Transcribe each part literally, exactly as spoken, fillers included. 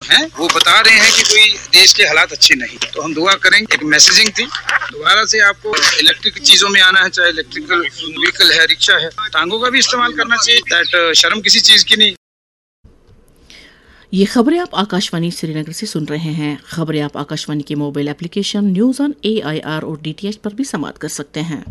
ہیں وہ بتا رہے ہیں کہ کوئی دیش کے حالات اچھے نہیں. تو ہم دعا کریں گے. ایک میسیجنگ تھی. دوبارہ سے آپ کو الیکٹرک چیزوں میں آنا ہے, چاہے الیکٹریکل وہیکل ہے, رکشا ہے, ٹانگوں کا بھی استعمال کرنا چاہیے. دیٹ شرم کسی چیز کی نہیں. یہ خبریں آپ آکاشوانی سری نگر سے سن رہے ہیں. خبریں آپ آکاشوانی کے mobile application news on a I R اور ڈی ٹی ایچ پر بھی سماعت کر سکتے ہیں.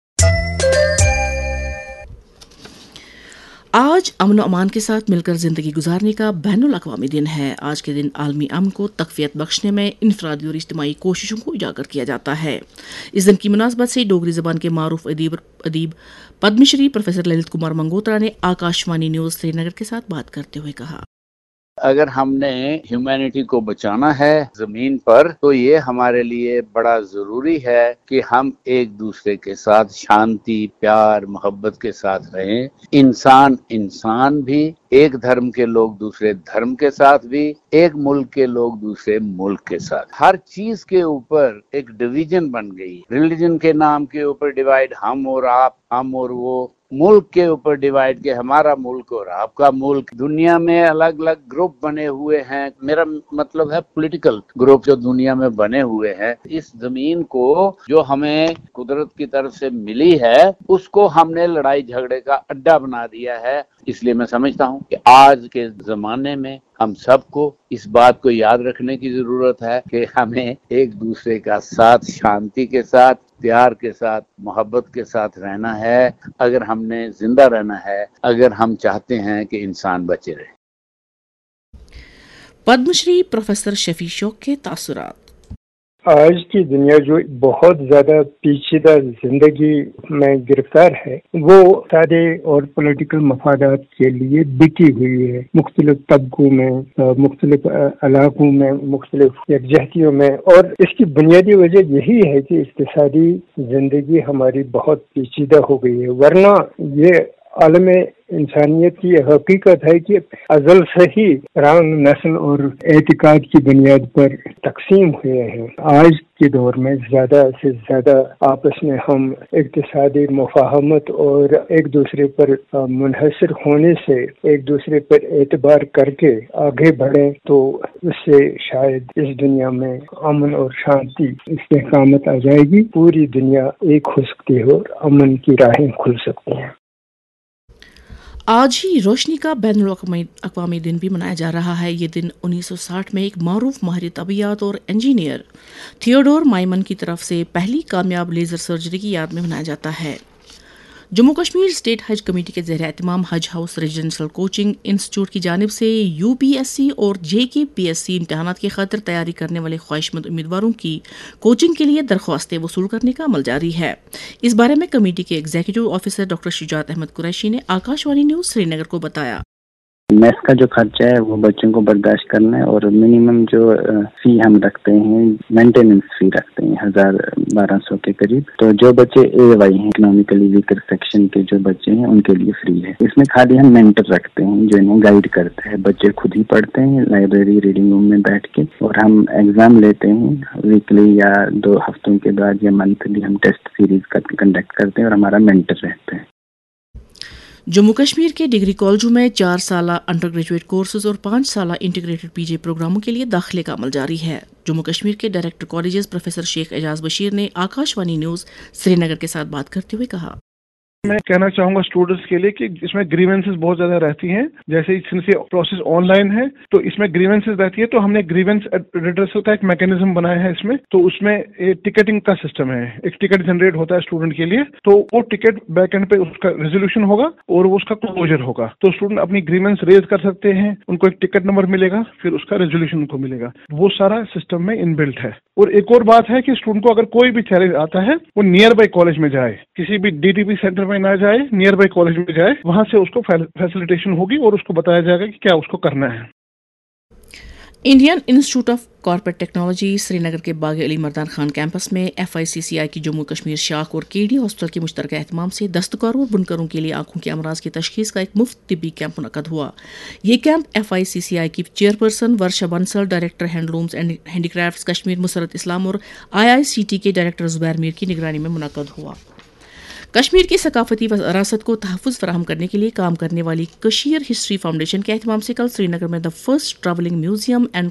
آج امن و امان کے ساتھ مل کر زندگی گزارنے کا بین الاقوامی دن ہے. آج کے دن عالمی امن کو تقویت بخشنے میں انفرادی اور اجتماعی کوششوں کو اجاگر کیا جاتا ہے. اس دن کی مناسبت سے ڈوگری زبان کے معروف ادیب ادیب پدم شری پروفیسر للت کمار منگوترا نے آکاشوانی نیوز سری نگر کے ساتھ بات کرتے ہوئے کہا, اگر ہم نے ہیومینٹی کو بچانا ہے زمین پر تو یہ ہمارے لیے بڑا ضروری ہے کہ ہم ایک دوسرے کے ساتھ شانتی, پیار, محبت کے ساتھ رہیں. انسان انسان بھی, ایک دھرم کے لوگ دوسرے دھرم کے ساتھ بھی, ایک ملک کے لوگ دوسرے ملک کے ساتھ. ہر چیز کے اوپر ایک ڈویژن بن گئی. ریلیجن کے نام کے اوپر ڈیوائڈ, ہم اور آپ, ہم اور وہ. ملک کے اوپر ڈیوائڈ کے ہمارا ملک اور آپ کا ملک. دنیا میں الگ الگ گروپ بنے ہوئے ہیں. میرا مطلب ہے پولیٹیکل گروپ جو دنیا میں بنے ہوئے ہیں. اس زمین کو جو ہمیں قدرت کی طرف سے ملی ہے اس کو ہم نے لڑائی جھگڑے کا اڈا بنا دیا ہے. اس لیے میں سمجھتا ہوں کہ آج کے زمانے میں ہم سب کو اس بات کو یاد رکھنے کی ضرورت ہے کہ ہمیں ایک دوسرے کا ساتھ شانتی کے ساتھ, پیار کے ساتھ, محبت کے ساتھ رہنا ہے اگر ہم نے زندہ رہنا ہے, اگر ہم چاہتے ہیں کہ انسان بچے رہے. پدم شری پروفیسر شفیع شوق کے تاثرات. آج کی دنیا جو بہت زیادہ پیچیدہ زندگی میں گرفتار ہے وہ سارے اور پولیٹیکل مفادات کے لیے بکی ہوئی ہے. مختلف طبقوں میں, مختلف علاقوں میں, مختلف یکجہتیوں میں. اور اس کی بنیادی وجہ یہی ہے کہ اقتصادی زندگی ہماری بہت پیچیدہ ہو گئی ہے. ورنہ یہ عالم انسانیت کی حقیقت ہے کہ ازل سے ہی رنگ, نسل اور اعتقاد کی بنیاد پر تقسیم ہوئے ہیں. آج کے دور میں زیادہ سے زیادہ آپس میں ہم اقتصادی مفاہمت اور ایک دوسرے پر منحصر ہونے سے ایک دوسرے پر اعتبار کر کے آگے بڑھیں تو اس سے شاید اس دنیا میں امن اور شانتی, استحکامت آ جائے گی. پوری دنیا ایک ہو سکتی ہے اور امن کی راہیں کھل سکتی ہیں. آج ہی روشنی کا بین الاقوامی دن بھی منایا جا رہا ہے. یہ دن انیس سو ساٹھ میں ایک معروف ماہر طبیعیات اور انجینئر تھیوڈور مائمن کی طرف سے پہلی کامیاب لیزر سرجری کی یاد میں منایا جاتا ہے. جموں کشمیر اسٹیٹ حج کمیٹی کے زیر اہتمام حج ہاؤس ریزیڈنشل کوچنگ انسٹیٹیوٹ کی جانب سے یو پی ایس سی اور جے کے پی ایس سی امتحانات کی خاطر تیاری کرنے والے خواہشمند امیدواروں کی کوچنگ کے لیے درخواستیں وصول کرنے کا عمل جاری ہے. اس بارے میں کمیٹی کے ایگزیکٹو آفیسر ڈاکٹر شجاعت احمد قریشی نے آکاشوانی نیوز سری نگر کو بتایا. میس کا جو خرچہ ہے وہ بچوں کو برداشت کرنا ہے اور منیمم جو فی ہم رکھتے ہیں, مینٹیننس فی رکھتے ہیں ہزار بارہ سو کے قریب. تو جو بچے اے وائی ہیں, اکنامکلی ویکر سیکشن کے جو بچے ہیں ان کے لیے فری ہے. اس میں خالی ہم مینٹر رکھتے ہیں جو انہیں گائیڈ کرتا ہے. بچے خود ہی پڑھتے ہیں لائبریری ریڈنگ روم میں بیٹھ کے, اور ہم ایگزام لیتے ہیں ویکلی یا دو ہفتوں کے بعد یا منتھلی ہم ٹیسٹ سیریز کنڈکٹ کرتے ہیں اور ہمارا مینٹر رہتا ہے. جموں کشمیر کے ڈگری کالجوں میں چار سالہ انڈر گریجویٹ کورسز اور پانچ سالہ انٹیگریٹڈ پی جی پروگراموں کے لیے داخلے کا عمل جاری ہے. جموں کشمیر کے ڈائریکٹر کالجز پروفیسر شیخ اعجاز بشیر نے آکاشوانی نیوز سری نگر کے ساتھ بات کرتے ہوئے کہا, میں کہنا چاہوں گا اسٹوڈنٹس کے لیے کہ اس میں گریونسز بہت زیادہ رہتی ہیں. جیسے سنس یہ پروسیس آن لائن ہے تو اس میں گریونسز رہتی ہے, تو ہم نے گریونس ریڈرسل کا ایک میکینزم بنایا ہے اس میں. تو اس میں ٹکٹنگ کا سسٹم ہے, ایک ٹکٹ جنریٹ ہوتا ہے اسٹوڈنٹ کے لیے, تو وہ ٹکٹ بیک اینڈ پہ اس کا ریزولوشن ہوگا اور وہ اس کا کلوجر ہوگا. تو اسٹوڈنٹ اپنی گریونس ریز کر سکتے ہیں, ان کو ایک ٹکٹ نمبر ملے گا, پھر اس کا ریزولوشن ان کو ملے گا. وہ سارا سسٹم میں ان بلٹ ہے. اور ایک اور بات ہے کہ اسٹوڈنٹ کو اگر کوئی بھی چیلنج آتا ہے وہ نیئر بائی کالج میں جائے, کسی بھی ڈی ٹی پی سینٹر میں نہ جائے, نیئر بائی کالج میں جائے, وہاں سے اس کو فیسلیٹیشن ہوگی اور اس کو بتایا جائے گا کہ کیا اس کو کرنا ہے. Indian institute of corporate technology سری نگر کے باغ علی مردان خان کیمپس میں ایف آئی سی سی آئی کی جموں کشمیر شاخ اور کے ڈی ہاسپٹل کے مشترکہ اہتمام سے دستکاروں اور بنکروں کے لیے آنکھوں کے امراض کی تشخیص کا ایک مفت طبی کیمپ منعقد ہوا. یہ کیمپ ایف آئی سی سی آئی کی chairperson Varsha Bansal, director ہینڈلومز and handy crafts Kashmir مسرت اسلام اور آئی آئی سی ٹی کے ڈائریکٹر زبیر میر کی نگرانی میں منعقد ہوا. کشمیر کی ثقافتی وراثت کو تحفظ فراہم کرنے کے لیے کام کرنے والی کشیر ہسٹری فاؤنڈیشن کے اہتمام سے کل سری نگر میں the first travelling museum and